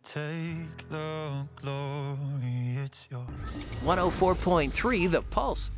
Take the glory, it's yours. 104.3 The Pulse.